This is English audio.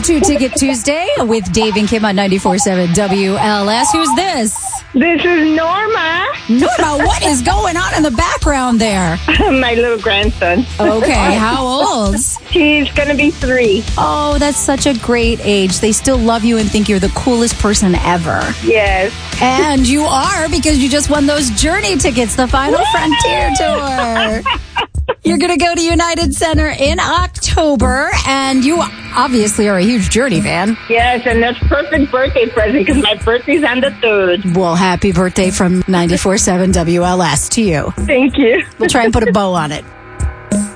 Ticket Tuesday with Dave and Kim on 94.7 WLS. Who's this? This is Norma, Norma, what is going on in the background there? my little grandson. Okay, how old? He's going to be 3. Oh, that's such a great age. They still love you and think you're the coolest person ever. Yes. And you are, because you just won those Journey tickets, the Final Frontier Tour. You're going to go to United Center in October, and you obviously are a huge Journey fan. Yes, and that's perfect birthday present because my birthday's on the 3rd. Well, happy birthday from 94.7 WLS to you. Thank you. We'll try and put a bow on it.